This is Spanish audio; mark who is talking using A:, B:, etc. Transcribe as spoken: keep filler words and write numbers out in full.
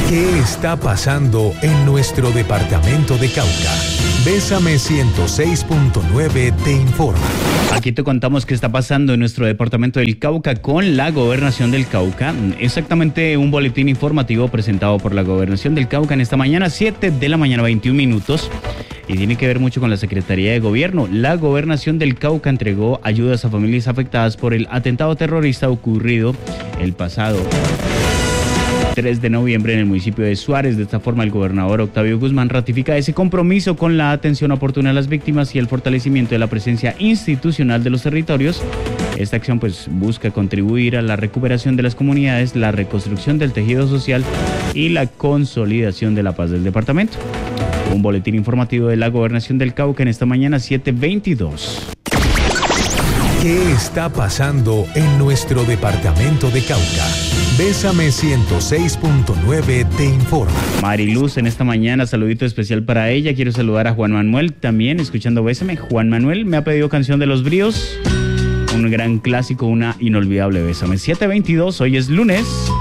A: ¿Qué está pasando en nuestro departamento de Cauca? Bésame ciento seis punto nueve te informa.
B: Aquí te contamos qué está pasando en nuestro departamento del Cauca con la Gobernación del Cauca. Exactamente un boletín informativo presentado por la Gobernación del Cauca en esta mañana, siete de la mañana, veintiún minutos. Y tiene que ver mucho con la Secretaría de Gobierno. La Gobernación del Cauca entregó ayudas a familias afectadas por el atentado terrorista ocurrido el pasado tres de noviembre en el municipio de Suárez. De esta forma, el gobernador Octavio Guzmán ratifica ese compromiso con la atención oportuna a las víctimas y el fortalecimiento de la presencia institucional de los territorios. Esta acción pues busca contribuir a la recuperación de las comunidades, la reconstrucción del tejido social y la consolidación de la paz del departamento. Un boletín informativo de la Gobernación del Cauca en esta mañana, siete veintidós.
A: ¿Qué está pasando en nuestro departamento de Cauca? Bésame ciento seis punto nueve te informa.
B: Mariluz, en esta mañana, saludito especial para ella. Quiero saludar a Juan Manuel también, escuchando Bésame. Juan Manuel me ha pedido Canción de los Bríos, un gran clásico, una inolvidable Bésame. siete veintidós, hoy es lunes.